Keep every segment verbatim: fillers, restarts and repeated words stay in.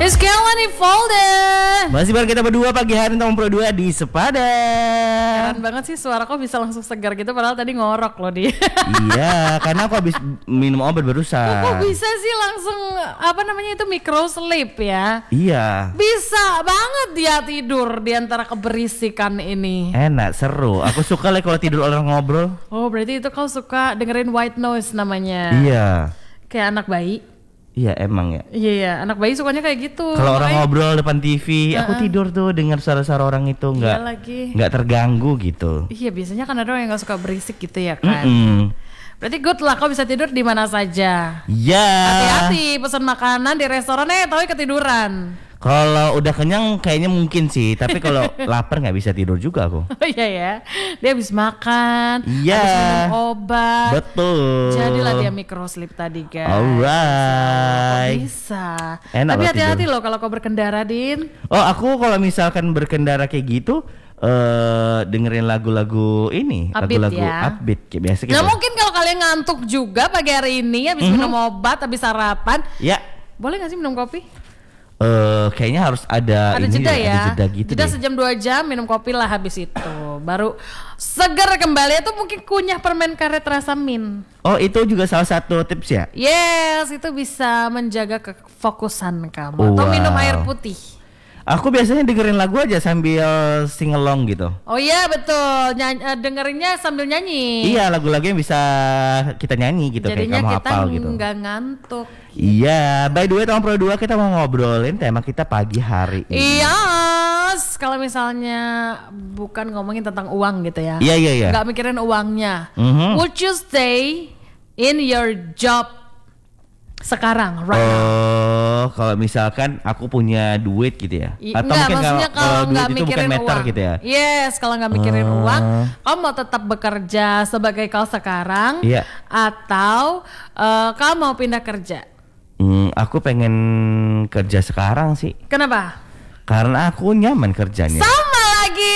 Miss Kelani Folder. Masih bareng kita berdua pagi hari Tahun Pro dua di Sepadan. Keren banget sih suara kok bisa langsung segar gitu padahal tadi ngorok loh dia. Iya, karena aku habis minum obat barusan. Kok bisa sih langsung apa namanya itu micro sleep ya? Iya. Bisa banget dia tidur di antara keberisikan ini. Enak, seru. Aku suka lah kalau tidur orang ngobrol. Oh, berarti itu kau suka dengerin white noise namanya. Iya. Kayak anak bayi. Iya emang ya. Iya, iya, anak bayi sukanya kayak gitu. Kalau orang ngobrol depan T V, uh-uh. aku tidur tuh dengar suara-suara orang itu nggak iya lagi. nggak terganggu gitu. Iya, biasanya kan ada orang yang nggak suka berisik gitu ya kan. Mm-mm. Berarti good lah kau bisa tidur di mana saja. Iya. Hati-hati pesan makanan di restoran eh tapi ketiduran. Kalau udah kenyang kayaknya mungkin sih, tapi kalau lapar nggak bisa tidur juga aku. Oh iya ya, dia habis makan, Iya. habis minum obat. Betul. Jadilah dia micro sleep tadi guys. Alright. Kok bisa. Enak Tapi loh hati-hati tidur. loh kalau kau berkendara, Din. Oh aku kalau misalkan berkendara kayak gitu, eh dengerin lagu-lagu ini, Upbeat lagu-lagu ya. upbeat kayak biasa gitu. Nah mungkin kalau kalian ngantuk juga pagi hari ini habis Mhm. minum obat, habis sarapan, Ya. boleh nggak sih minum kopi? Eh kayaknya harus ada, Ada ini jeda deh, ya, ada jeda gitu jeda deh. sejam dua jam minum kopi lah habis itu baru segar kembali. Itu mungkin kunyah permen karet rasa mint. Oh itu juga salah satu tips ya? Yes, itu bisa menjaga kefokusan kamu. Atau Wow. minum air putih. Aku biasanya dengerin lagu aja sambil sing along gitu. Oh iya betul, Nyanyi, uh, dengerinnya sambil nyanyi. Iya lagu-lagu yang bisa kita nyanyi gitu. Jadinya kayak kamu kita hafal gitu. nggak ngantuk. Iya, by the way Tahun Pro dua kita mau ngobrolin tema kita pagi hari ini. Iya, kalau misalnya bukan ngomongin tentang uang gitu ya. Iya iya iya. Nggak mikirin uangnya. Mhm. Would you stay in your job sekarang, right now? Oh, kalau misalkan aku punya duit gitu ya? I- Atau enggak, mungkin kalau, maksudnya kalau kalau duit nggak itu bukan mikirin meter uang. gitu ya? Yes, kalau nggak mikirin Oh. uang, kamu mau tetap bekerja sebagai kau sekarang, Iya. atau eh, kau mau pindah kerja? Hmm, aku pengen kerja sekarang sih, Kenapa? karena aku nyaman kerjanya. Sama lagi.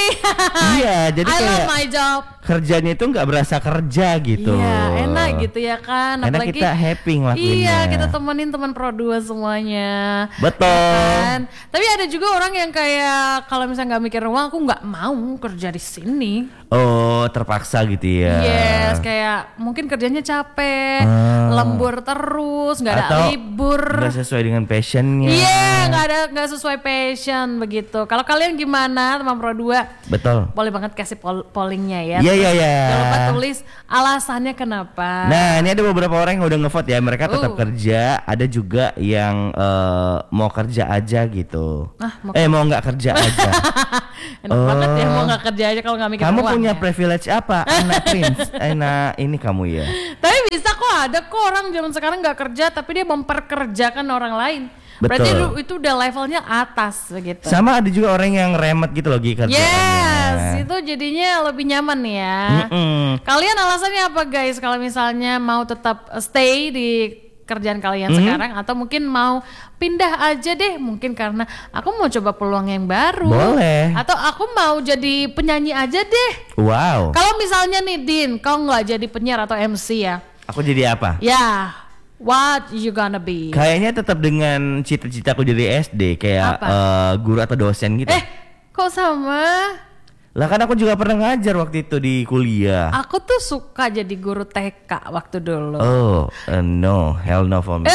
Iya, jadi I love kayak my job. kerjanya itu nggak berasa kerja gitu. Iya, enak gitu ya kan. Enak, Apalagi kita happy ngelakuinnya. Iya, kita temenin teman Pro dua semuanya. Betul. Ya kan? Tapi ada juga orang yang kayak kalau misalnya nggak mikir uang, aku nggak mau kerja di sini. Oh, terpaksa gitu ya? Yes, kayak mungkin kerjanya capek, Ah. lembur terus, nggak ada Atau libur. nggak sesuai dengan passionnya. Iya, nggak ada nggak sesuai passion begitu. Kalau kalian gimana, teman Pro dua? Betul. Boleh banget kasih poll- pollingnya ya. Iya iya iya. Jangan lupa tulis alasannya kenapa. Nah, ini ada beberapa orang yang udah ngevote ya. Mereka tetap Uh. kerja. Ada juga yang eh, mau kerja aja gitu. Ah, mau eh mau nggak kerja aja. Enak Oh. banget ya mau nggak kerja aja kalau nggak mikir Kamu uang punya ya. privilege apa? Anak prince. Anak ini kamu ya. Tapi bisa kok, ada kok orang zaman sekarang nggak kerja tapi dia memperkerjakan orang lain. Berarti itu, Betul. itu udah levelnya atas begitu. Sama ada juga orang yang remet gitu loh Gi, kerjaannya. Yes, itu jadinya lebih nyaman ya. Mm-mm. Kalian alasannya apa guys kalau misalnya mau tetap stay di kerjaan kalian Mhm. sekarang atau mungkin mau pindah aja deh mungkin karena aku mau coba peluang yang baru. Boleh. Atau aku mau jadi penyanyi aja deh. Wow. Kalau misalnya nih Din, kau nggak jadi penyiar atau M C ya? Aku jadi apa? Ya, what you gonna be? Kayaknya tetap dengan cita-citaku jadi S D kayak Apa? eh, guru atau dosen gitu. Eh, kok sama? Lah kan aku juga pernah ngajar waktu itu di kuliah. Aku tuh suka jadi guru T K waktu dulu. Oh, uh, no, hell no for me.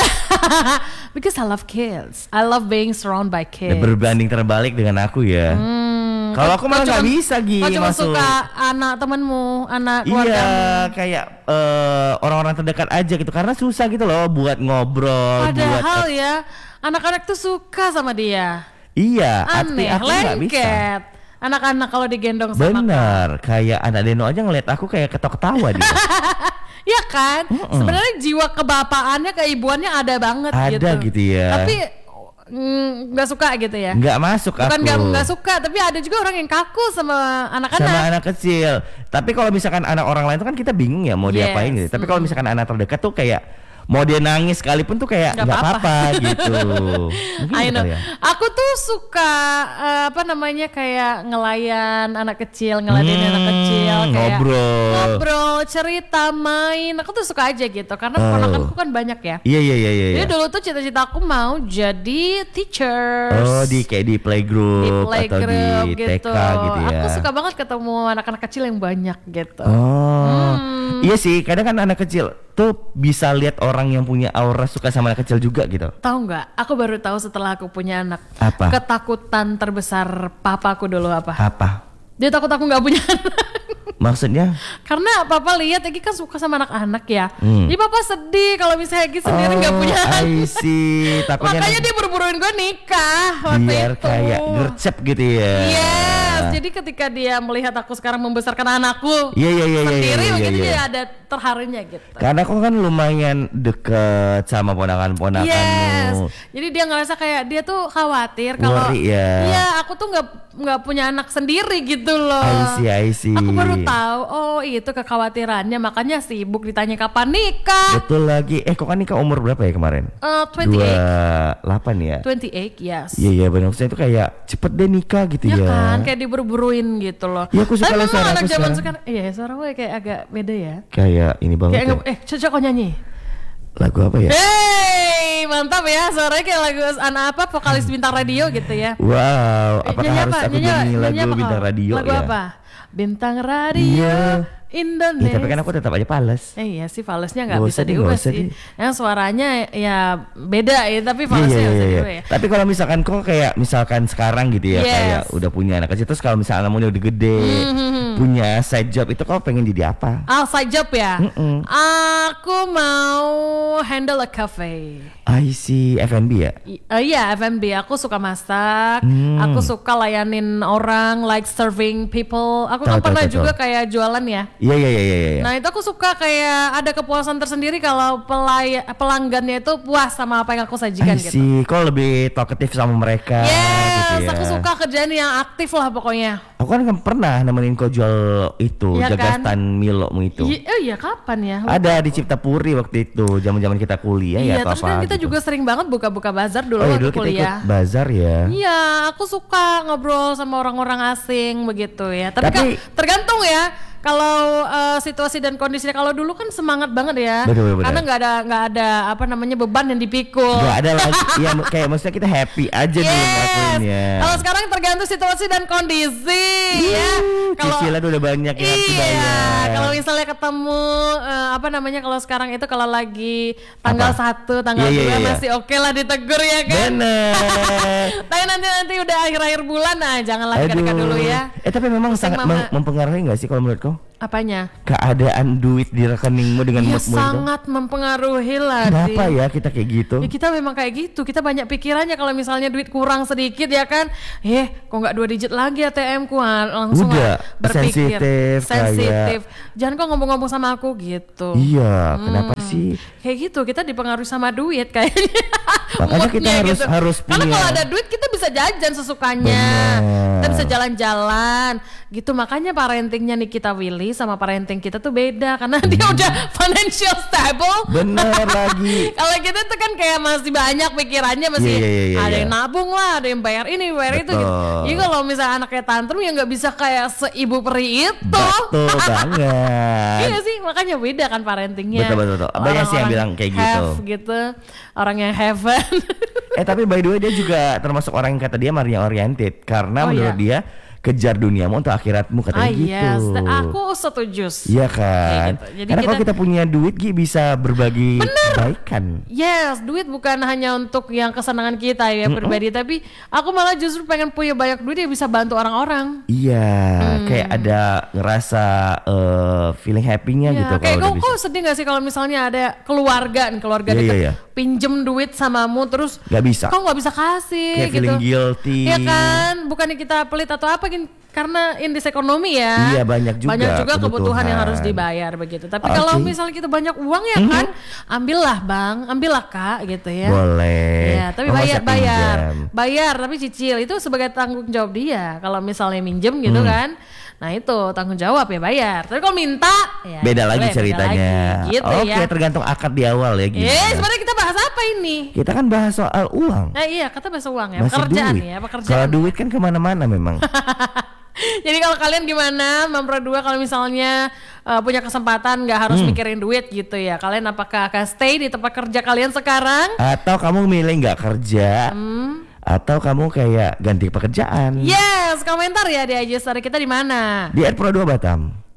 Because I love kids. I love being surrounded by kids. Berbanding terbalik dengan aku ya. Hmm, Kalau kau- aku malah kau nggak cuma- bisa Gi Kau cuma masuk. suka anak temanmu, anak keluarga. Iya, kayak eh, orang-orang terdekat aja gitu karena susah gitu loh buat ngobrol, Padahal buat ya, anak-anak tuh suka sama dia. iya, tapi Aneh, aku nggak bisa. lengket. Anak-anak kalau digendong sama kau. Bener, kayak anak Deno aja ngeliat aku kayak ketawa-ketawa dia. Iya kan? Sebenarnya jiwa kebapaannya, keibuannya ada banget gitu. Ada gitu ya. Tapi mm, nggak suka gitu ya. Nggak masuk Bukan aku. nggak nggak suka, tapi ada juga orang yang kaku sama anak-anak. Sama anak kecil. Tapi kalau misalkan anak orang lain tuh kan kita bingung ya mau Yes. diapain gitu. Tapi kalau misalkan anak terdekat tuh kayak mau dia nangis sekalipun tuh kayak Nggak nggak apa-apa. apa-apa gitu. Mungkin I gitu know. kali ya. Aku tuh suka eh, apa namanya kayak ngelayan anak kecil, ngeladenin Hmm, anak kecil, kayak ngobrol. ngobrol, cerita, main. Aku tuh suka aja gitu karena keponakanku kan banyak ya. Iya iya iya iya. Jadi iya. dulu tuh cita-cita aku mau jadi teachers. Oh di kayak di playgroup di atau playgroup di T K gitu. gitu ya. Aku suka banget ketemu anak-anak kecil yang banyak gitu. Oh, Hmm. iya sih. Kadang kan anak kecil tuh bisa lihat orang yang punya aura suka sama anak kecil juga gitu. Tahu nggak? Aku baru tahu setelah aku punya anak. Apa? Ketakutan terbesar papaku dulu apa? Apa? Dia takut aku nggak punya anak. Maksudnya? Karena papa lihat Egi kan suka sama anak-anak ya. Hmm. Jadi papa sedih kalau misalnya Egi sendiri nggak Oh, punya anak. I see. Takutnya Makanya dia buru-buruin gue nikah waktu biar itu. kayak gercep gitu ya. Yes, jadi ketika dia melihat aku sekarang membesarkan anakku Iya iya iya iya. sendiri, iya, begitu iya. dia ada terharunya gitu. Karena aku kan lumayan deket sama ponakan-ponakanmu. Yes, jadi dia ngerasa kayak dia tuh khawatir kalau Worry ya. iya aku tuh nggak nggak punya anak sendiri gitu loh. I see, I see. Aku baru tahu, oh itu kekhawatirannya, makanya sibuk ditanya kapan nikah. Betul lagi. Eh kok kan nikah umur berapa ya kemarin? Uh, dua puluh delapan, dua puluh delapan ya? dua puluh delapan, yes. Iya iya benar. Maksudnya itu kayak cepet deh nikah gitu Ya ya. kan, kayak diburu-buruin gitu loh. Iya, aku suka Tapi lah memang suara anak aku zaman sekarang. sekarang, iya suara gue kayak agak beda ya. Kayak ini banget Kayak ya. nge- eh cocok kok nyanyi. Lagu apa ya? Hey, mantap ya, suaranya kayak lagu anak apa, vokalis bintang radio gitu ya. Wow, Eh, apakah harus aku nyanyi lagu apa bintang kau? radio Lagu ya? apa? Bintang radio Iya. Indonesia. Iya, tapi kan aku tetap aja pales. Eh, iya sih, falesnya nggak Nggak bisa usah deh, diubah nggak usah sih. deh. Yang suaranya ya beda ya, tapi Iya falesnya iya nggak iya. bisa iya. diubah ya. Tapi kalau misalkan kok kayak misalkan sekarang gitu ya, Yes. kayak udah punya anak kecil, terus kalau misalnya anakmu udah gede, punya side job, itu kau pengen jadi apa? Ah, side job ya. Mm-mm. Aku mau handle a cafe. I see, F and B ya? I- eh, Iya, F and B. Aku suka masak. Hmm. Aku suka layanin orang, like serving people. Aku Tahu, kan tahu, pernah tahu, juga tahu. kayak jualan ya. Iya iya iya iya. iya. Nah itu aku suka kayak ada kepuasan tersendiri kalau pelay- pelanggannya itu puas sama apa yang aku sajikan I gitu. see, kau lebih talkative sama mereka Yes, gitu ya. aku suka kerjaan yang aktif lah pokoknya. Aku kan pernah nemenin kau jual itu, Iya jaga kan? stand Milomu itu. Iya, oh iya kapan ya? Ada di Ciptapuri waktu itu, zaman-zaman kita kuliah Iya, ya atau terus apa kan kita gitu. juga sering banget buka-buka bazar dulu Oh iya, waktu dulu kita kuliah. ikut bazar ya. Iya, aku suka ngobrol sama orang-orang asing begitu ya. Tapi, Tapi- kan tergantung ya. Kalau eh, situasi dan kondisinya, kalau dulu kan semangat banget ya. Betul, betul, Karena betul. nggak ada nggak ada apa namanya beban yang dipikul. Gak ada lagi, ya kayak maksudnya kita happy aja nih ngelakuinnya. Kalau sekarang tergantung situasi dan kondisi ya. Kalau Cicilan udah banyak yang harus iya, dibayar. kalau misalnya ketemu eh, apa namanya kalau sekarang itu kalau lagi tanggal Apa? satu, tanggal Iya, dua iya, iya. masih oke lah ditegur ya kan. Bener. Tapi nanti nanti udah akhir-akhir bulan nah janganlah dekat-dekat Aduh. dulu ya. Eh tapi memang Pusing, sangat Mama. mem- mempengaruhi gak sih kalau menurut kau? Apanya? Keadaan duit di rekeningmu dengan Ya moodmu itu? sangat mempengaruhi lah. Kenapa Di. ya kita kayak gitu? Ya kita memang kayak gitu, kita banyak pikirannya kalau misalnya duit kurang sedikit ya kan, eh kok nggak dua digit lagi A T M-ku, ah, langsung Udah, ah, berpikir sensitif, sensitif. Jangan kok ngomong-ngomong sama aku gitu. Iya, kenapa sih? Kayak gitu, kita dipengaruhi sama duit kayaknya. Makanya kita Moodnya harus- harus Karena punya- kalau ada duit kita bisa jajan sesukanya, Benar. kita bisa jalan-jalan, gitu. Makanya parentingnya Nikita Willy sama parenting kita tuh beda karena dia Hmm. udah financial stable. Bener lagi. Kalau kita tuh kan kayak masih banyak pikirannya, masih Iya, iya, iya, ada iya. yang nabung lah, ada yang bayar ini, bayar itu. Gitu. Betul. Jadi kalau misalnya anaknya tantrum ya nggak bisa kayak seibu peri itu. Betul banget. Iya sih, makanya beda kan parentingnya. Betul, betul, betul. Banyak sih yang bilang kayak gitu. Have gitu, orang yang heaven. Eh tapi by the way dia juga termasuk orang yang kata dia Maria oriented karena Oh, menurut iya. dia kejar duniamu untuk akhiratmu katanya Ah gitu. yes, aku setuju. Iya kan. Kayak gitu. Jadi Karena kalau kita- kita punya duit Gi bisa berbagi kebaikan. Yes, duit bukan hanya untuk yang kesenangan kita ya pribadi, tapi aku malah justru pengen punya banyak duit yang bisa bantu orang-orang. Iya, Hmm. kayak ada ngerasa eh, feeling happy-nya Ya, gitu kayak kalau kau, udah kau bisa. sedih gak sih kalau misalnya ada keluarga nih, keluarga Iya, deket iya, iya. pinjem duit samamu terus Gak bisa. kau nggak bisa kasih Kayak gitu. feeling guilty. Iya kan, bukannya kita pelit atau apa gin- karena in this ekonomi ya. Iya, banyak juga Banyak juga kebutuhan, kebutuhan. yang harus dibayar begitu. Tapi Oke. kalau misalnya kita banyak uang ya kan, ambillah Bang, ambillah Kak gitu ya. Boleh. Ya, tapi Oh, masa bayar bayar. pinjam? Bayar tapi cicil itu sebagai tanggung jawab dia. Kalau misalnya minjem gitu Hmm. kan. Nah itu tanggung jawab ya bayar. Tapi kalau minta ya Beda lagi boleh, ceritanya. beda lagi, gitu Oke, ya. tergantung akad di awal ya gimana. Eh sebenarnya kita bahas apa ini? Kita kan bahas soal uang. Nah iya kata bahasa uang ya, Masih pekerjaan duit. ya, Kalau pekerjaan. duit kan kemana-mana memang. Jadi kalau kalian gimana, Mampro dua kalau misalnya uh, punya kesempatan nggak harus Hmm. mikirin duit gitu ya. Kalian apakah akan stay di tempat kerja kalian sekarang? Atau kamu milih nggak kerja? Hmm. Atau kamu kayak ganti pekerjaan? Yes, komentar ya di I G story kita di mana? Di at pro dua Batam.